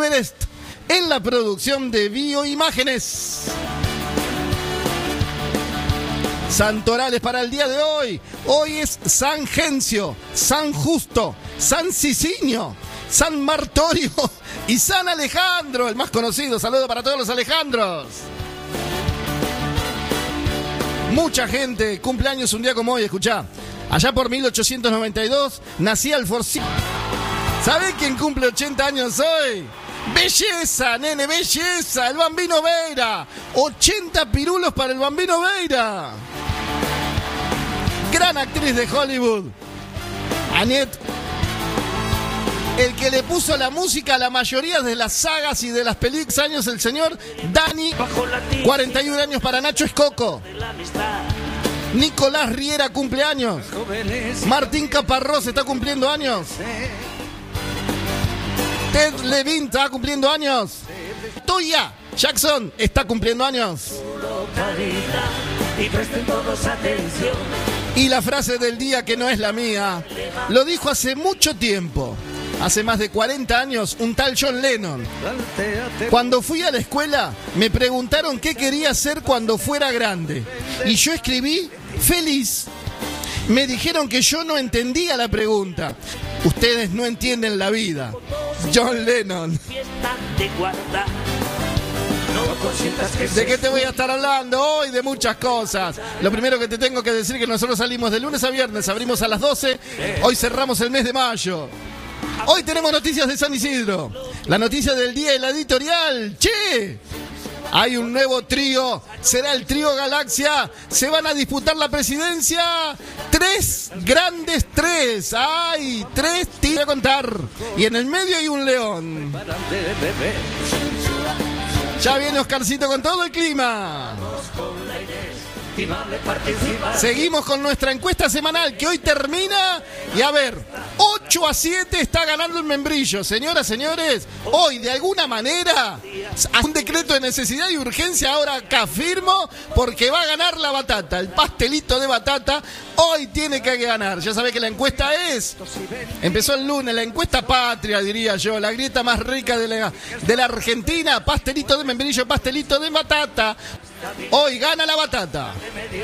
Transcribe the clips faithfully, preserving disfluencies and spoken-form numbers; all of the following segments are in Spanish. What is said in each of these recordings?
Everest en la producción de bioimágenes. Santorales para el día de hoy. Hoy es San Gencio, San Justo, San Cicinio, San Martorio y San Alejandro, el más conocido. Saludo para todos los Alejandros. Mucha gente cumpleaños un día como hoy, escuchá. Allá por mil ochocientos noventa y dos nacía Alfonsín. ¿Sabés quién cumple ochenta años hoy? Belleza, nene, belleza, el Bambino Veira. ochenta pirulos para el Bambino Veira. Gran actriz de Hollywood. Annette. El que le puso la música a la mayoría de las sagas y de las películas años, el señor Dani. cuarenta y un años para Nacho Escoco. Nicolás Riera cumple años. Martín Caparrós está cumpliendo años. Ted Levine está cumpliendo años. Toya Jackson está cumpliendo años. Y la frase del día, que no es la mía, lo dijo hace mucho tiempo. Hace más de cuarenta años, un tal John Lennon. Cuando fui a la escuela, me preguntaron qué quería ser cuando fuera grande. Y yo escribí, feliz. Me dijeron que yo no entendía la pregunta. Ustedes no entienden la vida. John Lennon. ¿De qué te voy a estar hablando hoy? De muchas cosas. Lo primero que te tengo que decir es que nosotros salimos de lunes a viernes, abrimos a las doce. Hoy cerramos el mes de mayo. Hoy tenemos noticias de San Isidro. La noticia del día y la editorial. ¡Che! Hay un nuevo trío. Será el trío Galaxia. Se van a disputar la presidencia. Tres grandes tres. ¡Ay! Tres tíos a contar. Y en el medio hay un león. Ya viene Oscarcito con todo el clima. Seguimos con nuestra encuesta semanal que hoy termina. Y a ver, ocho a siete está ganando el membrillo. Señoras, señores, hoy de alguna manera un decreto de necesidad y urgencia ahora acá firmo, porque va a ganar la batata, el pastelito de batata. Hoy tiene que ganar. Ya sabe que la encuesta es, empezó el lunes, la encuesta patria, diría yo, la grieta más rica de la, de la Argentina. Pastelito de membrillo, pastelito de batata. Hoy gana la batata.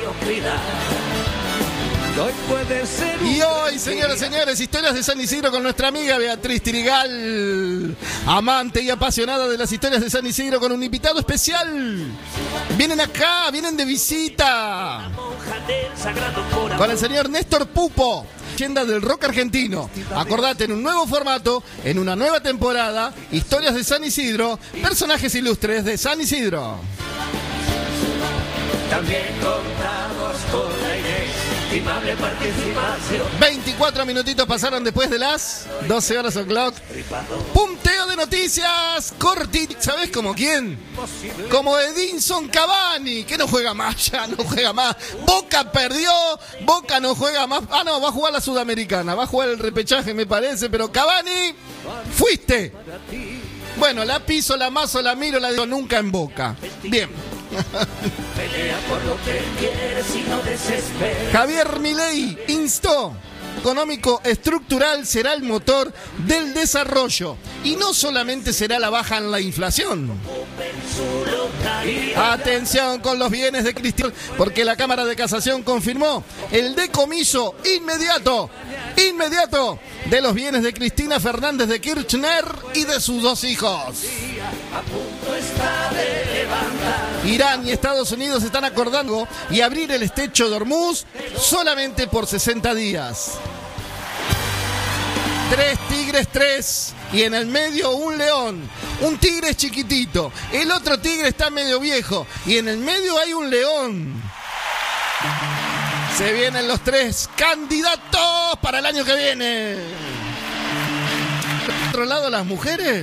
Y hoy, señoras y señores, historias de San Isidro con nuestra amiga Beatriz Tirigal, amante y apasionada de las historias de San Isidro, con un invitado especial. Vienen acá, vienen de visita, con el señor Néstor Pupo, leyenda del rock argentino. Acordate, en un nuevo formato, en una nueva temporada, historias de San Isidro, personajes ilustres de San Isidro. También contamos con la inestimable participación. veinticuatro minutitos pasaron después de las doce horas o'clock. Punteo de noticias cortito. ¿Sabés como quién? Como Edinson Cavani, que no juega más ya, no juega más. Boca perdió, Boca no juega más. Ah, no, va a jugar la Sudamericana, va a jugar el repechaje, me parece, pero Cavani, fuiste. Bueno, la piso, la mazo, la miro, la digo nunca en Boca. Bien. Javier Milei instó: económico estructural será el motor del desarrollo y no solamente será la baja en la inflación. Atención con los bienes de Cristina, porque la Cámara de Casación confirmó el decomiso inmediato, inmediato de los bienes de Cristina Fernández de Kirchner y de sus dos hijos. Irán y Estados Unidos están acordando y abrir el estrecho de Hormuz solamente por sesenta días. Tres tigres, tres. Y en el medio un león. Un tigre es chiquitito. El otro tigre está medio viejo. Y en el medio hay un león. Se vienen los tres candidatos para el año que viene. Por otro lado, las mujeres.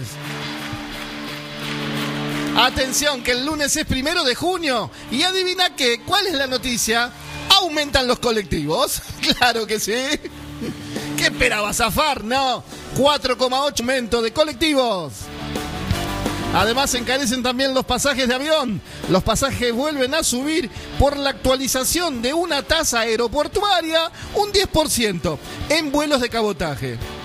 Atención, que el lunes es primero de junio. Y adivina qué, ¿cuál es la noticia? ¿Aumentan los colectivos? Claro que sí. ¿Qué esperaba, zafar? No, cuatro coma ocho aumento de colectivos. Además, se encarecen también los pasajes de avión. Los pasajes vuelven a subir por la actualización de una tasa aeroportuaria, un diez por ciento en vuelos de cabotaje.